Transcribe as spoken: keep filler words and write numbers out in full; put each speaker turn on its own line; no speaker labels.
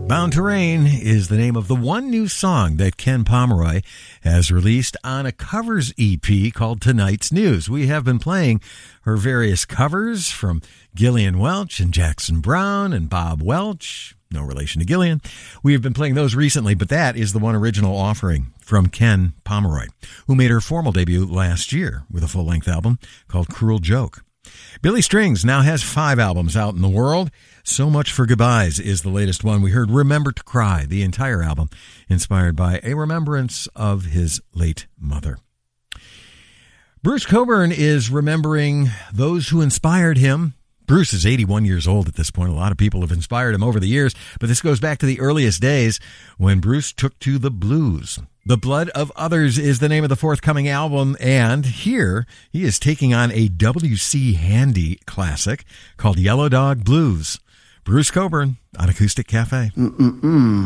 Bound to Rain is the name of the one new song that Ken Pomeroy has released on a covers E P called Tonight's News. We have been playing her various covers from Gillian Welch and Jackson Browne and Bob Welch. No relation to Gillian. We have been playing those recently, but that is the one original offering from Ken Pomeroy, who made her formal debut last year with a full-length album called Cruel Joke. Billy Strings now has five albums out in the world. So Much for Goodbyes is the latest one. We heard Remember to Cry, the entire album, inspired by a remembrance of his late mother. Bruce Cockburn is remembering those who inspired him. Bruce is eighty-one years old at this point. A lot of people have inspired him over the years, but this goes back to the earliest days when Bruce took to the blues. The Blood of Others is the name of the forthcoming album, and here he is taking on a W C Handy classic called Yellow Dog Blues. Bruce Cockburn on Acoustic Cafe.
Mm-mm-mm.